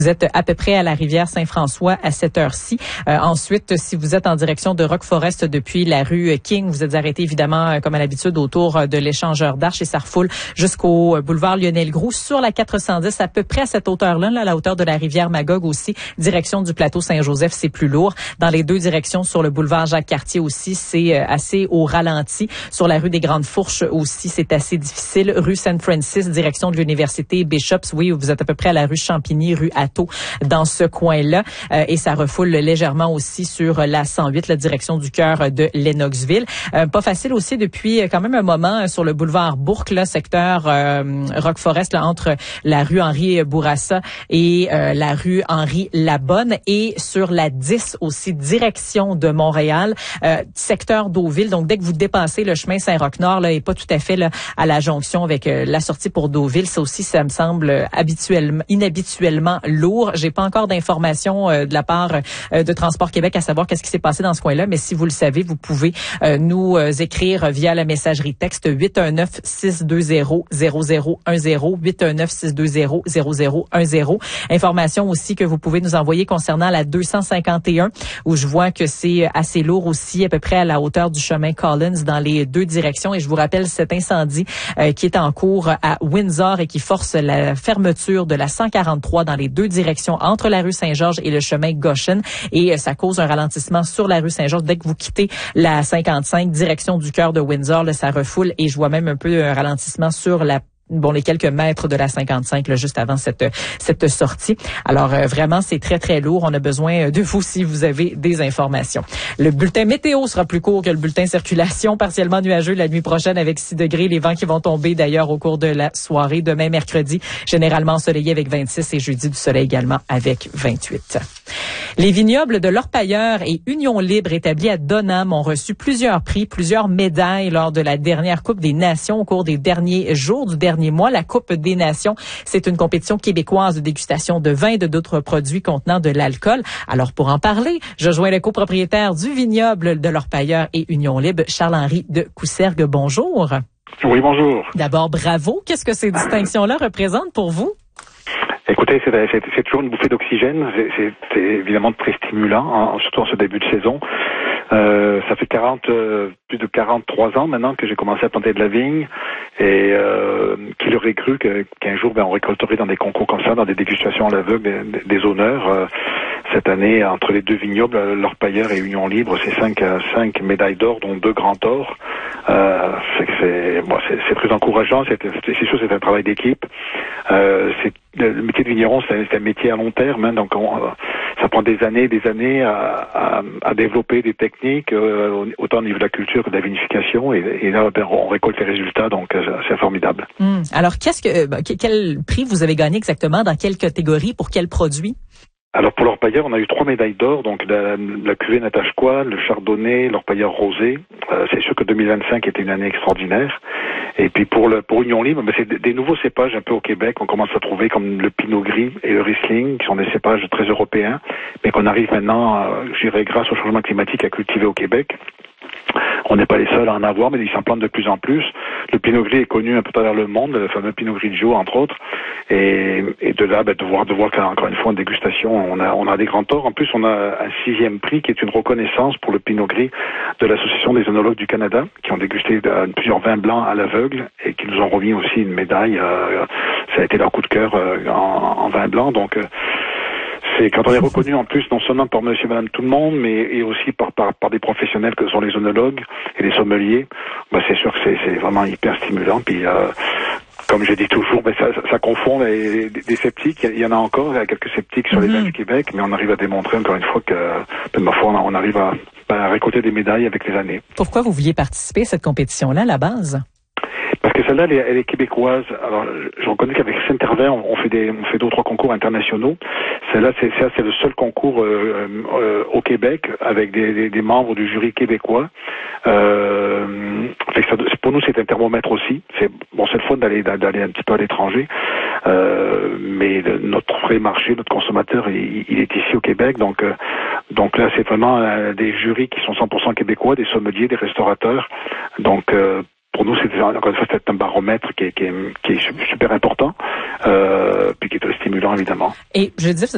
Vous êtes à peu près à la rivière Saint-François à cette heure-ci. Ensuite, si vous êtes en direction de Rock Forest depuis la rue King, vous êtes arrêté évidemment, comme à l'habitude, autour de l'échangeur d'Arche et ça refoule jusqu'au boulevard Lionel-Groulx sur la 410, à peu près à cette hauteur-là, à la hauteur de la rivière Magog aussi. Direction du plateau Saint-Joseph, c'est plus lourd. Dans les deux directions, sur le boulevard Jacques-Cartier aussi, c'est assez au ralenti. Sur la rue des Grandes Fourches aussi, c'est assez difficile. Rue Saint-Francis, direction de l'université Bishops, oui, vous êtes à peu près à la rue Champigny, rue dans ce coin-là. Et ça refoule légèrement aussi sur la 108, la direction du cœur de Lennoxville. Pas facile aussi depuis quand même un moment sur le boulevard Bourque, là, secteur Rock Forest, là, entre la rue Henri Bourassa et la rue Henri Labonne. Et sur la 10 aussi, direction de Montréal, secteur Deauville. Donc, dès que vous dépassez le chemin Saint-Roch-Nord, là, et pas tout à fait là, à la jonction avec la sortie pour Deauville, ça aussi, ça me semble inhabituellement lourd. J'ai pas encore d'informations de la part de Transport Québec à savoir qu'est-ce qui s'est passé dans ce coin-là, mais si vous le savez, vous pouvez nous écrire via la messagerie texte 819-620-0010, 819-620-0010. Information aussi que vous pouvez nous envoyer concernant la 251, où je vois que c'est assez lourd aussi, à peu près à la hauteur du chemin Collins dans les deux directions. Et je vous rappelle cet incendie qui est en cours à Windsor et qui force la fermeture de la 143 dans les deux directions entre la rue Saint-Georges et le chemin Goshen. Et ça cause un ralentissement sur la rue Saint-Georges. Dès que vous quittez la 55, direction du cœur de Windsor, là, ça refoule. Et je vois même un peu un ralentissement sur les quelques mètres de la 55, là, juste avant cette sortie. Alors, vraiment, c'est très, très lourd. On a besoin de vous si vous avez des informations. Le bulletin météo sera plus court que le bulletin circulation, partiellement nuageux la nuit prochaine avec 6 degrés. Les vents qui vont tomber, d'ailleurs, au cours de la soirée. Demain, mercredi, généralement ensoleillé avec 26 et jeudi, du soleil également avec 28. Les vignobles de l'Orpailleur et Union Libre établis à Donham ont reçu plusieurs prix, plusieurs médailles lors de la dernière Coupe des Nations au cours des derniers jours du dernier mois. La Coupe des Nations, c'est une compétition québécoise de dégustation de vin et de d'autres produits contenant de l'alcool. Alors, pour en parler, je joins le copropriétaire du vignoble de l'Orpailleur et Union Libre, Charles-Henri de Coussergues. Bonjour. Oui, bonjour. D'abord, bravo. Qu'est-ce que ces distinctions-là représentent pour vous? Écoutez, c'est toujours une bouffée d'oxygène. C'est évidemment très stimulant, surtout en ce début de saison. Ça fait plus de 43 ans maintenant que j'ai commencé à planter de la vigne. Et qui l'aurait cru qu'un jour, on récolterait dans des concours comme ça, dans des dégustations à l'aveugle, des honneurs. Cette année, entre les deux vignobles, l'Orpailleur et Union Libre, c'est 5 médailles d'or, dont 2 grands or. C'est très encourageant. C'est sûr, c'est un travail d'équipe. Le métier de vigneron, c'est un métier à long terme, hein, donc ça prend des années à développer des techniques, autant au niveau de la culture que de la vinification, et là, on récolte les résultats, donc c'est formidable. Alors, quel prix vous avez gagné exactement, dans quelle catégorie, pour quel produit? Alors pour l'Orpailleur, on a eu 3 médailles d'or, donc la cuvée Natashquan, le Chardonnay, l'Orpailleur Rosé. C'est sûr que 2025 était une année extraordinaire. Et puis pour Union Libre, c'est des nouveaux cépages un peu au Québec. On commence à trouver comme le Pinot Gris et le Riesling, qui sont des cépages très européens, mais qu'on arrive maintenant, je dirais, grâce au changement climatique, à cultiver au Québec. On n'est pas les seuls à en avoir, mais ils s'en plantent de plus en plus. Le Pinot Gris est connu un peu à travers le monde, le fameux Pinot Grigio, entre autres. Et de là, de voir qu'encore une fois, en dégustation, on a des grands torts. En plus, on a un 6e prix qui est une reconnaissance pour le Pinot Gris de l'Association des œnologues du Canada, qui ont dégusté plusieurs vins blancs à l'aveugle et qui nous ont remis aussi une médaille. Ça a été leur coup de cœur en vin blanc. Donc, c'est quand on est reconnu en plus non seulement par monsieur et madame tout le monde, mais aussi par des professionnels que sont les œnologues et les sommeliers, c'est sûr que c'est vraiment hyper stimulant. Puis comme je dis toujours, ça confond des sceptiques. Il y en a encore, il y a quelques sceptiques sur les vins du Québec, mais on arrive à démontrer encore une fois que ma foi, on arrive à récolter des médailles avec les années. Pourquoi vous vouliez participer à cette compétition-là à la base? Parce que celle-là, elle est québécoise. Alors, je reconnais qu'avec Saint-Hervé, on fait 2 ou 3 concours internationaux. Celle-là, c'est le seul concours au Québec avec des membres du jury québécois. Pour nous, c'est un thermomètre aussi. C'est le fun d'aller un petit peu à l'étranger. Mais notre vrai marché, notre consommateur, il est ici au Québec. Donc là, c'est vraiment des jurys qui sont 100% québécois, des sommeliers, des restaurateurs. Donc pour nous, encore une fois, c'est un baromètre qui est super important, puis qui est très stimulant, évidemment. Et je veux dire,